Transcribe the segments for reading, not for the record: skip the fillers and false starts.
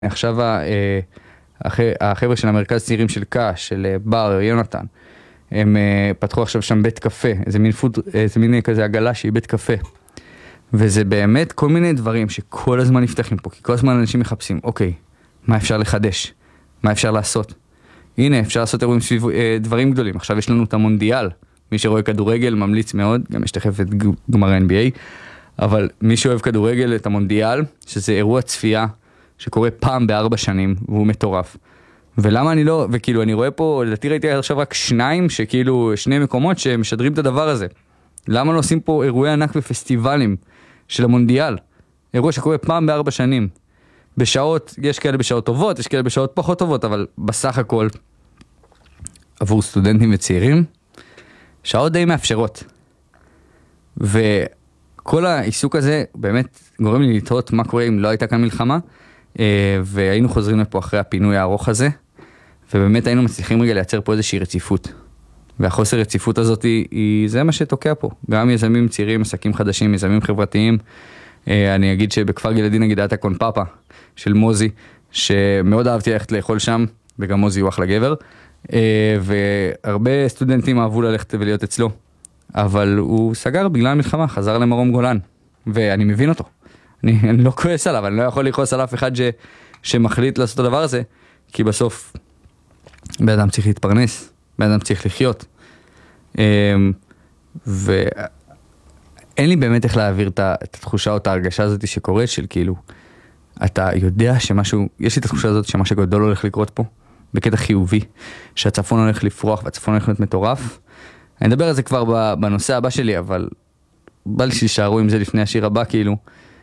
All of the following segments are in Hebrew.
עכשיו החבר'ה של המרכז צעירים של קאש, של בר, יונתן, הם פתחו עכשיו שם בית קפה, איזה מין כזה עגלה שהיא בית קפה. וזה באמת כל מיני דברים שכל הזמן נפתחים פה, כי כל הזמן אנשים מחפשים, אוקיי, מה אפשר לחדש? מה אפשר לעשות? הנה, אפשר לעשות אירועים סביב דברים גדולים. עכשיו יש לנו את המונדיאל, מי שרואה כדורגל ממליץ מאוד, גם יש תכף את גמר ה-NBA, אבל מי שאוהב כדורגל, את המונדיאל, שזה אירוע צפייה שקורה פעם ב4 שנים, והוא מטורף. ולמה אני לא, וכאילו אני רואה פה, לדעתי ראיתי עכשיו רק 2, שכאילו 2 מקומות שמשדרים את הדבר הזה. למה לא עושים פה אירועי ענק ופסטיבלים של המונדיאל? אירוע שקורה פעם ב4 שנים. בשעות, יש כאלה בשעות טובות, יש כאלה בשעות פחות טובות, אבל בסך הכל, עבור סטודנטים וצעירים, שעות די מאפשרות. וכל העיסוק הזה באמת גורם לי לתהות מה קורה אם לא הייתה כאן מלחמה, והיינו חוזרים לפה אחרי הפינוי הארוך הזה, ובאמת היינו מצליחים רגע לייצר פה איזושהי רציפות. והחוסר רציפות הזאת זה מה שתוקע פה. גם יזמים צעירים, עסקים חדשים, יזמים חברתיים. אני אגיד שבכפר גלעדי נגיד הייתה קונפאפה של מוזי, שמאוד אהבתי ללכת לאכול שם, וגם מוזי הוא אחלה גבר. והרבה סטודנטים אהבו ללכת ולהיות אצלו. אבל הוא סגר בגלל המלחמה, חזר למרום גולן. ואני מבין אותו. אני לא כועס עליו, אני לא יכול לכעוס על אף אחד שמחליט לעשות את הדבר הזה, כי בסוף בן אדם צריך להתפרנס, בן אדם צריך לחיות. ואין לי באמת איך להעביר את התחושה או את ההרגשה הזאת שקורית, של כאילו, אתה יודע שמשהו, יש לי את התחושה הזאת שמשהו גדול הולך לקרות פה, בקטע חיובי, שהצפון הולך לפרוח והצפון הולך להיות מטורף. אני אדבר על זה כבר בנושא הבא שלי, אבל בא לי שישארו עם זה לפני השיר הבא, כאילו,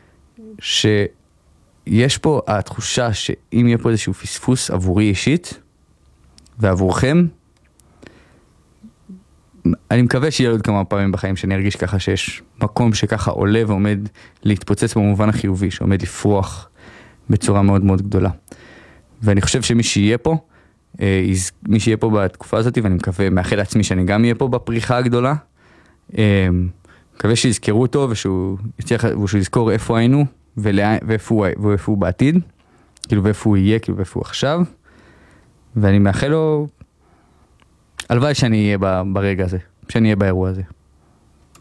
שיש פה התחושה שאם יהיה פה איזשהו פספוס עבורי אישית, ועבורכם, אני מקווה שיהיה עוד כמה פעמים בחיים שאני ארגיש ככה שיש מקום שככה עולה ועומד להתפוצץ במובן החיובי, שעומד לפרוח בצורה מאוד מאוד גדולה. ואני חושב שמי שיהיה פה, מי שיהיה פה בתקופה הזאת, ואני מקווה, מאחל לעצמי שאני גם אהיה פה בפריחה הגדולה, מקווה שיזכרו אותו ושהוא יזכור איפה היינו ואיפה הוא בעתיד, כאילו ואיפה הוא יהיה, כאילו ואיפה הוא עכשיו, ואני מאחל לו, הלוואי שאני אהיה ברגע הזה, שאני אהיה באירוע הזה.